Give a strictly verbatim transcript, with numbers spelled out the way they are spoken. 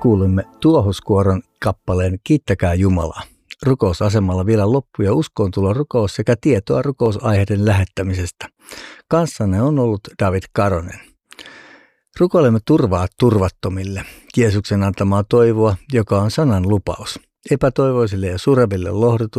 kuulimme Tuohoskuoron kappaleen Kiittäkää Jumalaa. Rukousasemalla vielä loppu ja uskoontulo rukous sekä tietoa rukousaiheiden lähettämisestä. Kanssanne on ollut David Karonen. Rukoilemme turvaa turvattomille, Jeesuksen antamaa toivoa, joka on sanan lupaus. Epätoivoisille ja sureville lohdutus,